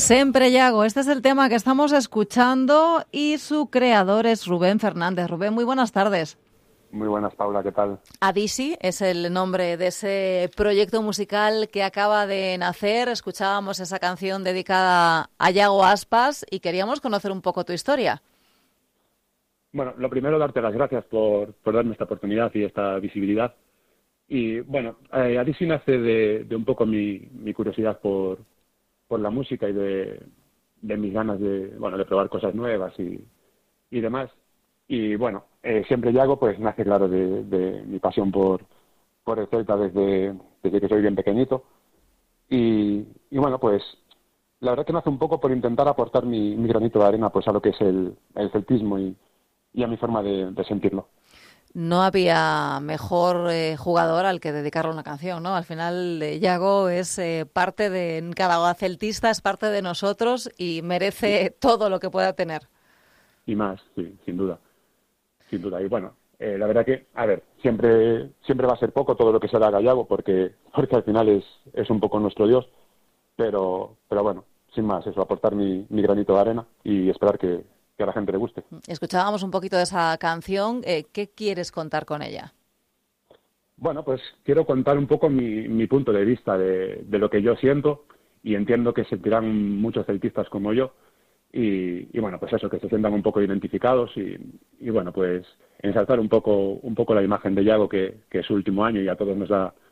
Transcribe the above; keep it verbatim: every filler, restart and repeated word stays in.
Sempre Yago, este es el tema que estamos escuchando y su creador es Rubén Fernández. Rubén, muy buenas tardes. Muy buenas, Paula, ¿qué tal? Adisi es el nombre de ese proyecto musical que acaba de nacer. Escuchábamos esa canción dedicada a Yago Aspas y queríamos conocer un poco tu historia. Bueno, lo primero, darte las gracias por, por darme esta oportunidad y esta visibilidad. Y bueno, eh, Adisi nace de, de un poco mi, mi curiosidad por, por la música y de, de mis ganas de, bueno, de probar cosas nuevas y, y demás. Y bueno, eh, Siempre Yago pues nace, claro, de, de mi pasión por, por el Celta desde, desde que soy bien pequeñito. Y, y bueno, pues la verdad que nace un poco por intentar aportar mi, mi granito de arena pues a lo que es el, el celtismo y, y a mi forma de, de sentirlo. No había mejor eh, jugador al que dedicarle una canción, ¿no? Al final, eh, Yago es eh, parte de cada celtista, es parte de nosotros y merece sí. todo lo que pueda tener. Y más, sí, sin duda. Sin duda. Y bueno, eh, la verdad que, a ver, siempre siempre va a ser poco todo lo que se le haga a Yago porque, porque al final es, es un poco nuestro Dios. Pero, pero bueno, sin más, eso, aportar mi, mi granito de arena y esperar que, que a la gente le guste. Escuchábamos un poquito de esa canción. Eh, ¿Qué quieres contar con ella? Bueno, pues quiero contar un poco mi, mi punto de vista de, de lo que yo siento y entiendo que sentirán muchos celtistas como yo. Y, y bueno, pues eso, que se sientan un poco identificados y, y bueno, pues ensalzar un poco un poco la imagen de Yago, que, que es su último año y a todos nos da